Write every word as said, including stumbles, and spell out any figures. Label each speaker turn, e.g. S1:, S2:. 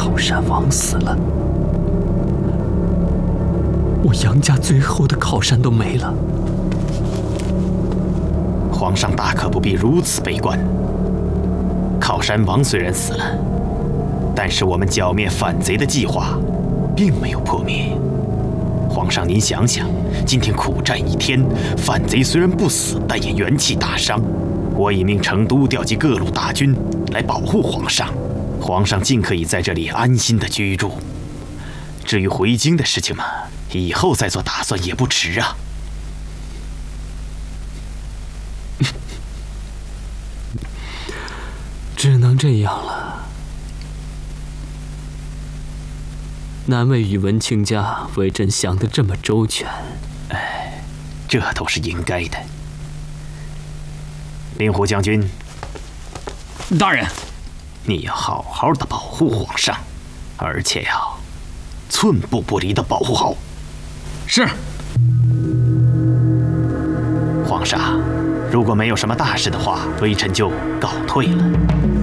S1: 靠山王死了，我杨家最后的靠山都没了。
S2: 皇上大可不必如此悲观。靠山王虽然死了，但是我们剿灭反贼的计划并没有破灭。皇上，您想想，今天苦战一天，反贼虽然不死，但也元气大伤。我已命成都调集各路大军来保护皇上，皇上尽可以在这里安心的居住。至于回京的事情嘛，以后再做打算也不迟啊。
S1: 只能这样了。难为宇文卿家为朕想得这么周全。
S2: 哎，这都是应该的。令狐将军，
S3: 大人，
S2: 你要好好的保护皇上，而且要寸步不离的保护好。
S3: 是。
S2: 皇上，如果没有什么大事的话，微臣就告退了。